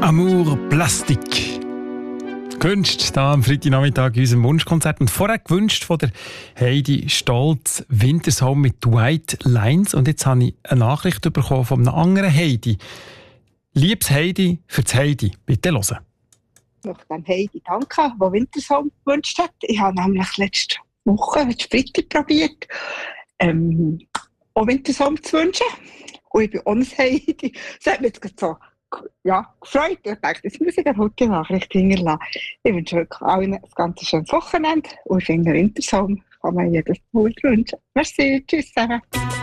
Amour Plastik. Gewünscht hier am Freitagnachmittag in unserem Wunschkonzert. Und vorher gewünscht von der Heidi Stolz Wintersong mit White Lines. Und jetzt habe ich eine Nachricht bekommen von einer anderen Heidi. Liebes Heidi für das Heidi. Bitte hören. Ich möchte dem Heidi danken, der Wintersong gewünscht hat. Ich habe nämlich letzte Woche, Freitag, probiert, auch Wintersong zu wünschen. Und ich bin auch ein Heidi. Das hat mich jetzt so gefreut. Ich dachte, jetzt muss ich eine gute Nachricht hinterlassen. Ich wünsche wirklich allen ein ganz schönes Wochenende. Und ich finde, Wintersong kann man jedem gut wünschen. Merci, tschüss zusammen.